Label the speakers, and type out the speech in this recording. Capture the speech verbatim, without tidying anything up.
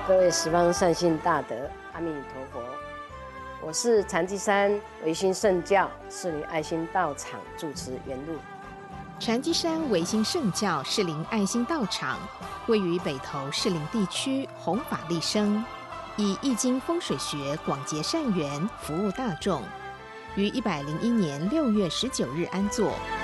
Speaker 1: 各位十方善信大德，阿弥陀佛！我是禅机山维新圣教士林爱心道场住持圆露。
Speaker 2: 禅机山维新圣教士林爱心道场位于北投士林地区弘法利生，以易经风水学广结善缘，服务大众。于一百零一年六月十九日安坐。